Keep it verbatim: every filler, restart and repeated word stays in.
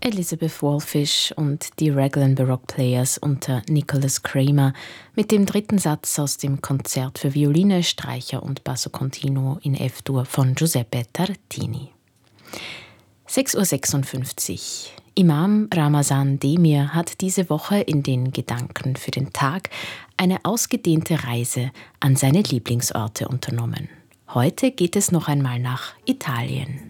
Elizabeth Wallfisch und die Raglan Baroque Players unter Nicholas Kramer mit dem dritten Satz aus dem Konzert für Violine, Streicher und Basso Continuo in F-Dur von Giuseppe Tartini. sechs Uhr sechsundfünfzig. Imam Ramazan Demir hat diese Woche in den Gedanken für den Tag eine ausgedehnte Reise an seine Lieblingsorte unternommen. Heute geht es noch einmal nach Italien.